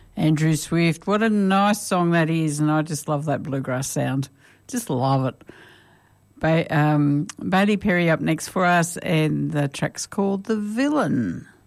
Andrew Swift, what a nice song that is, and I just love that bluegrass sound. Just love it. Bailey Perry up next for us, and the track's called The Villain.